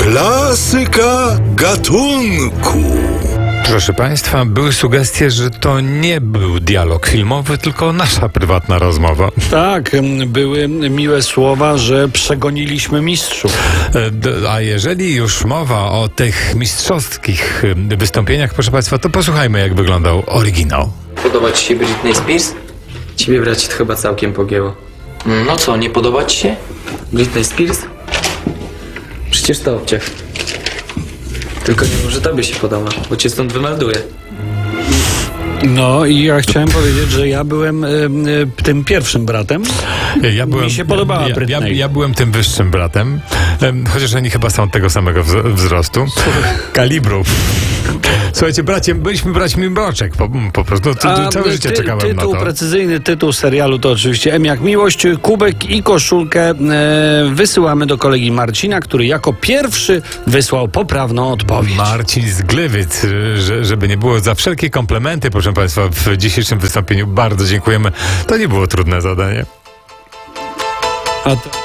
Klasyka gatunku. Proszę Państwa, były sugestie, że to nie był dialog filmowy, tylko nasza prywatna rozmowa. Tak, były miłe słowa, że przegoniliśmy mistrzów. A jeżeli już mowa o tych mistrzowskich wystąpieniach, proszę Państwa, to posłuchajmy, jak wyglądał oryginał. Podoba ci się Britney Spears? Ciebie, bracie, to chyba całkiem pogięło. No co, nie podoba ci się? Britney Spears? Przecież to obciach. Tylko nie może tobie się podoba, bo cię stąd wymelduje. No i ja chciałem powiedzieć, że ja byłem tym pierwszym bratem. Mi się podobała Britney. Ja byłem tym wyższym bratem, chociaż oni chyba są tego samego wzrostu. Kalibru. Słuchajcie, byliśmy braćmi Mroczek, po prostu całe życie czekałem na to. Precyzyjny tytuł serialu to oczywiście M jak miłość. Kubek i koszulkę wysyłamy do kolegi Marcina, który jako pierwszy wysłał poprawną odpowiedź. Marcin z Gliwic, żeby nie było, za wszelkie komplementy, proszę Państwa, w dzisiejszym wystąpieniu bardzo dziękujemy. To nie było trudne zadanie. A to...